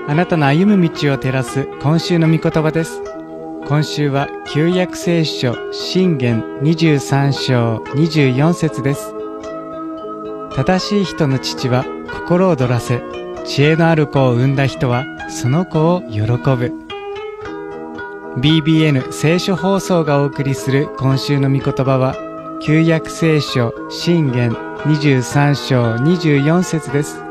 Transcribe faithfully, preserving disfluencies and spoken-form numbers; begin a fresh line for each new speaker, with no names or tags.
あなたの歩む道を照らす今週の御言葉です。今週は旧約聖書箴言にじゅうさん章にじゅうよん節です。正しい人の父は心躍らせ、知恵のある子を産んだ人はその子を喜ぶ。 ビービーエヌ 聖書放送がお送りする今週の御言葉は旧約聖書箴言にじゅうさん章にじゅうよん節です。